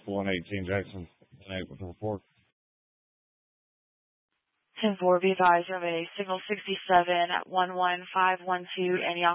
118 Jackson, unable to report. 10-4, be advised of a signal 67 at 11512 Antioch